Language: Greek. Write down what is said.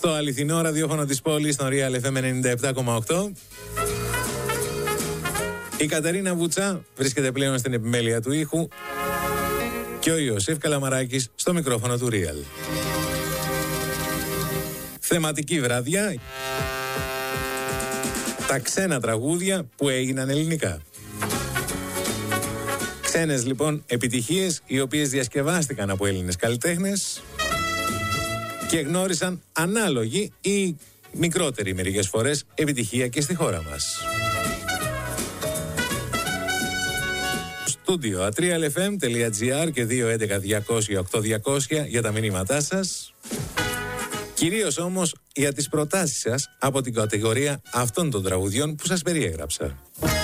Στο αληθινό ραδιόφωνο της πόλης, στο Real FM 97,8. Η Κατερίνα Βουτσά βρίσκεται πλέον στην επιμέλεια του ήχου και ο Ιωσήφ Καλαμαράκης στο μικρόφωνο του Real. Θεματική βραδιά. Τα ξένα τραγούδια που έγιναν ελληνικά. Ξένες λοιπόν επιτυχίες, οι οποίες διασκευάστηκαν από Έλληνες καλλιτέχνες και γνώρισαν ανάλογη ή μικρότερη μερικές φορές επιτυχία και στη χώρα μας. Στούντιο atrialfm.gr και 211-200-8200 για τα μηνύματά σας. Κυρίως όμως για τις προτάσεις σας από την κατηγορία αυτών των τραγουδιών που σας περιέγραψα.